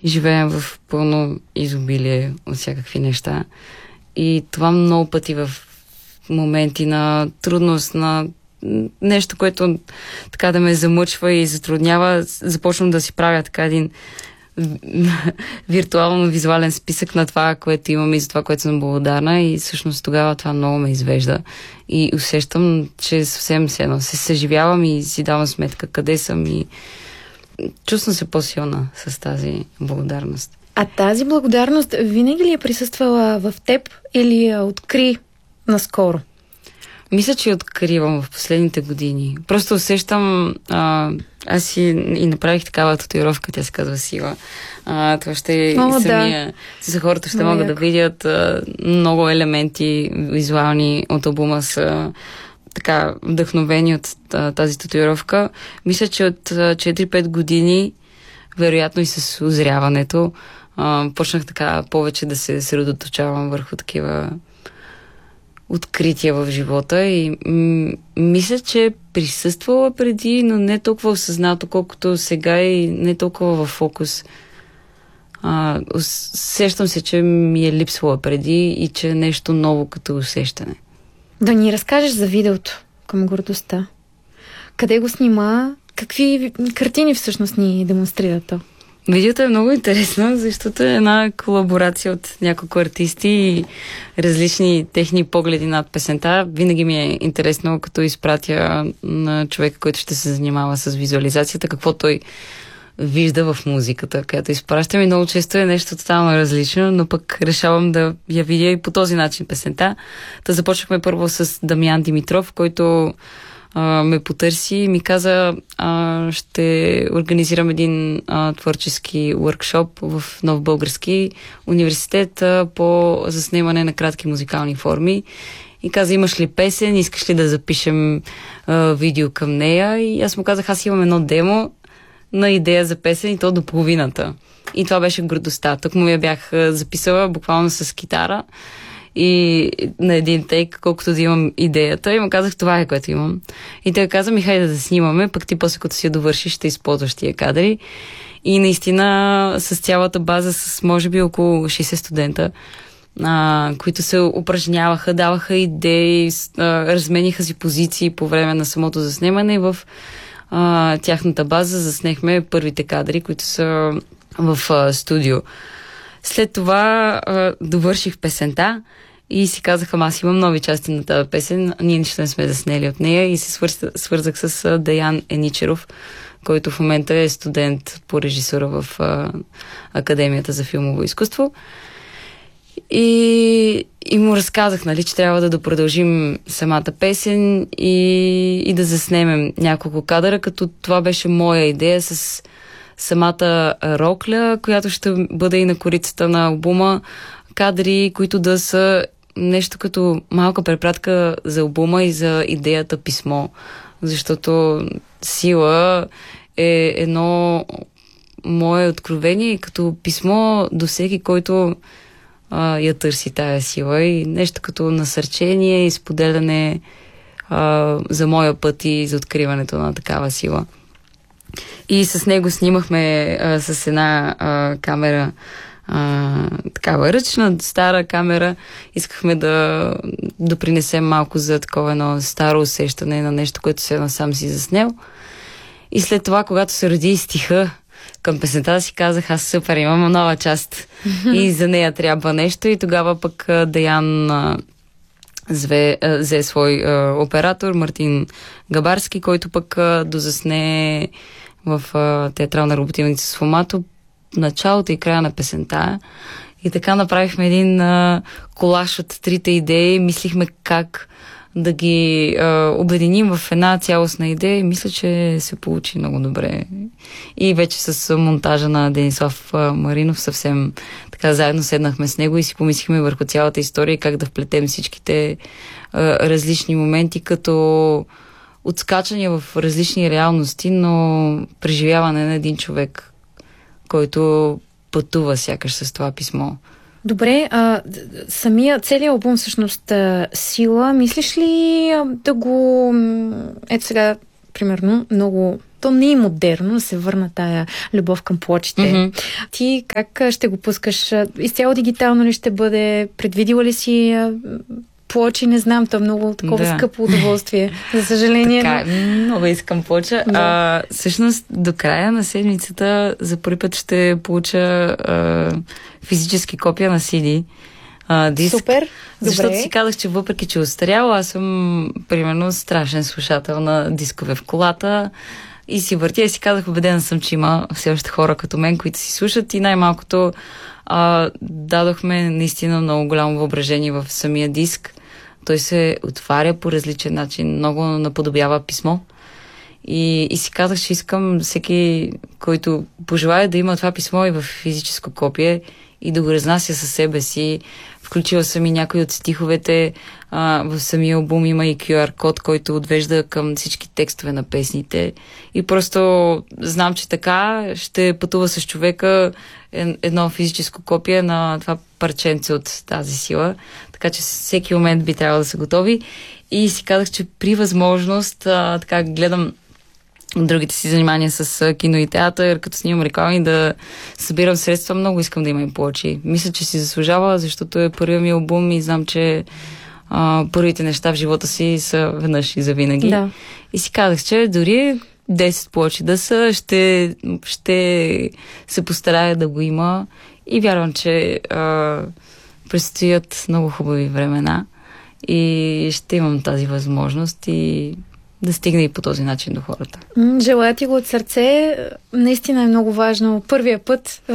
живеем в пълно изобилие от всякакви неща. И това много пъти в моменти на трудност, на нещо, което така да ме замъчва и затруднява, започвам да си правя така един виртуално-визуален списък на това, което имам и за това, което съм благодарна, и всъщност тогава това много ме извежда. И усещам, че съвсем се съживявам и си давам сметка къде съм и чувствам се по-силна с тази благодарност. А тази благодарност винаги ли е присъствала в теб или я откри наскоро? Мисля, че я откривам в последните години. Просто усещам... аз и направих такава татуировка, тя се казва Сила. Това ще и самия... За хората ще могат да видят много елементи визуални от албума са така вдъхновени от тази татуировка. Мисля, че от 4-5 години, вероятно и с озряването, почнах така повече да се съсредоточавам върху такива открития в живота и мисля, че присъствала преди, но не толкова осъзнато, колкото сега и не толкова в фокус. Усещам се, че ми е липсвала преди и че е нещо ново като усещане. Да ни разкажеш за видеото към гордостта. Къде го снима? Какви картини всъщност ни демонстрира то? Видеото е много интересно, защото е една колаборация от няколко артисти и различни техни погледи над песента. Винаги ми е интересно, като изпратя на човека, който ще се занимава с визуализацията, какво той вижда в музиката, която изпращам, и много често е нещо тотално различно, но пък решавам да я видя и по този начин песента. Та започнахме първо с Дамян Димитров, който ме потърси и ми каза, ще организирам един творчески workshop в Нов български университет по заснемане на кратки музикални форми. И каза, имаш ли песен, искаш ли да запишем видео към нея? И аз му казах, аз имам едно демо на идея за песен и то до половината. И това беше гордостта. Тук му я бях записала буквално с китара и на един тейк, колкото да имам идеята, и му казах, това е което имам. И той каза ми, хайде да снимаме, пък ти после като си я довършиш, ще използваш тия кадри. И наистина с цялата база, с може би около 60 студента, които се упражняваха, даваха идеи, размениха си позиции по време на самото заснемане, и в тяхната база заснехме първите кадри, които са в студио. След това довърших песента и си казах, аз имам нови части на тази песен, ние нищо не сме заснели от нея, и се свързах с Даян Еничеров, който в момента е студент по режисура в Академията за филмово изкуство. И му разказах, нали, че трябва да продължим самата песен и да заснемем няколко кадъра, като това беше моя идея с самата рокля, която ще бъде и на корицата на албума. Кадри, които да са нещо като малка препратка за албума и за идеята писмо. Защото Сила е едно мое откровение като писмо до всеки, който я търси тая сила, и нещо като насърчение и споделяне за моя път и за откриването на такава сила. И с него снимахме с една камера, такава ръчна, стара камера. Искахме да допринесем малко за такова едно старо усещане на нещо, което се насам си заснел. И след това, когато се роди стиха към песента, си казах, аз супер, имам нова част и за нея трябва нещо. И тогава пък Даян взе свой оператор, Мартин Габарски, който пък дозасне в театрална работилница с Фомато началото и края на песента. И така направихме един колаж от трите идеи. Мислихме как да ги обединим в една цялостна идея, и мисля, че се получи много добре. И вече с монтажа на Денислав Маринов съвсем така заедно седнахме с него и си помислихме върху цялата история и как да вплетем всичките различни моменти, като отскачания в различни реалности, но преживяване на един човек, който пътува сякаш с това писмо. Добре, целият албум всъщност Сила, мислиш ли да го... Ето сега примерно, много... То не е модерно да се върна тая любов към плочите. Mm-hmm. Ти как ще го пускаш? Изцяло дигитално ли ще бъде? Предвидила ли си плочи? Не знам, то е много такова скъпо удоволствие. За съжаление. Така, много искам плоча. Да. Всъщност, до края на седмицата за първи път ще получа физически копия на CD. Диск. Супер, защото добре. си казах, че въпреки, че остарял, аз съм, примерно, страшен слушател на дискове в колата и си въртя и си казах, убедена съм, че има все още хора като мен, които си слушат и най-малкото дадохме наистина много голямо въображение в самия диск. Той се отваря по различен начин, много наподобява писмо. И си казах, че искам всеки, който пожелая да има това писмо и в физическо копие и да го разнася със себе си. Включила съм и някои от стиховете. В самия албум има и QR код, който отвежда към всички текстове на песните. И просто знам, че така ще пътува с човека едно физическо копие на това парченце от тази сила. Така че всеки момент би трябвало да са готови. И си казах, че при възможност така гледам другите си занимания с кино и театър, като снимам реклами, да събирам средства. Много искам да има и плочи. Мисля, че си заслужава, защото е първият ми албум и знам, че първите неща в живота си са веднъж и завинаги. Да. И си казах, че дори 10 плочи да са, ще се постарая да го има и вярвам, че предстоят много хубави времена и ще имам тази възможност и да стигне и по този начин до хората. Желая ти го от сърце. Наистина е много важно. Първия път